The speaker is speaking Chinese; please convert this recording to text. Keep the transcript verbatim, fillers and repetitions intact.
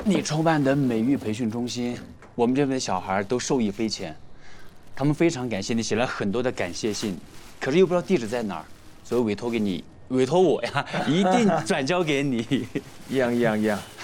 你创办的美育培训中心，我们这边的小孩都受益匪浅，他们非常感谢你，写了很多的感谢信，可是又不知道地址在哪儿，所以委托给你，委托我呀，一定转交给你。 一样一样一样，